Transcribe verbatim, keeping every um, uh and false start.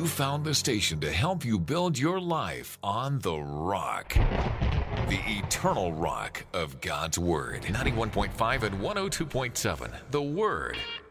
You found the station to help you build your life on the rock. The eternal rock of God's Word. ninety-one point five and one oh two point seven. The Word.